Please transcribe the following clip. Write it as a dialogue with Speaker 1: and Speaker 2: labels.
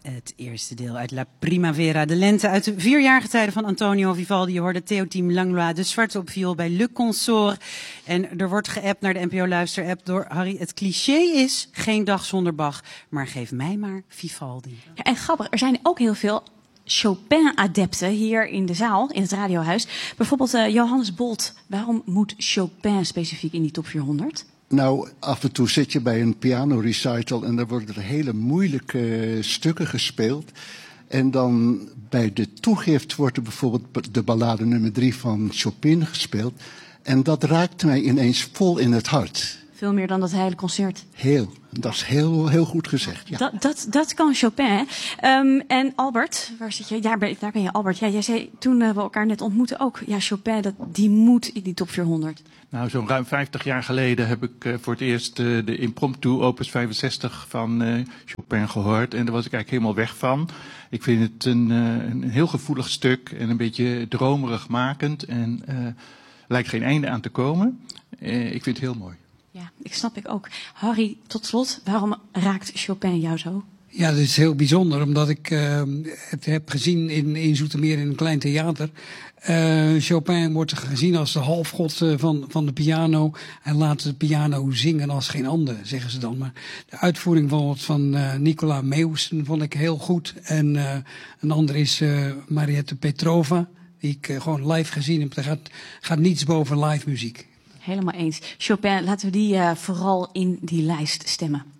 Speaker 1: Het eerste deel uit La Primavera, de lente uit de 4-jarige tijden van Antonio Vivaldi. Je hoorde Théotime Langlois, de zwarte op viool bij Le Consort. En er wordt geappt naar de NPO Luister-app door Harry. Het cliché is geen dag zonder Bach, maar geef mij maar Vivaldi.
Speaker 2: Ja, en grappig, er zijn ook heel veel Chopin-adepten hier in de zaal, in het radiohuis. Bijvoorbeeld Johannes Bolt. Waarom moet Chopin specifiek in die top 400?
Speaker 3: Nou, af en toe zit je bij een piano-recital en dan worden er hele moeilijke stukken gespeeld. En dan bij de toegift wordt er bijvoorbeeld de ballade nummer 3 van Chopin gespeeld. En dat raakt mij ineens vol in het hart.
Speaker 2: Veel meer dan dat hele concert.
Speaker 3: Heel. Dat is heel goed gezegd. Ja.
Speaker 2: Dat kan Chopin, hè? En Albert, waar zit je? Daar ben je, Albert. Ja, jij zei toen we elkaar net ontmoetten ook. Ja, Chopin, die moet in die top 400.
Speaker 4: Nou, zo'n ruim 50 jaar geleden heb ik voor het eerst de impromptu opus 65 van Chopin gehoord. En daar was ik eigenlijk helemaal weg van. Ik vind het een heel gevoelig stuk en een beetje dromerig makend. En lijkt geen einde aan te komen. Ik vind het heel mooi.
Speaker 2: Ja, ik ook. Harry, tot slot, waarom raakt Chopin jou zo?
Speaker 5: Ja, dat is heel bijzonder, omdat ik het heb gezien in Zoetermeer in een klein theater. Chopin wordt gezien als de halfgod van de piano. En laat de piano zingen als geen ander, zeggen ze dan. Maar de uitvoering van Nicola Meussen vond ik heel goed. En een ander is Mariette Petrova, die ik gewoon live gezien heb. Er gaat niets boven live muziek.
Speaker 2: Helemaal eens. Chopin, laten we die vooral in die lijst stemmen.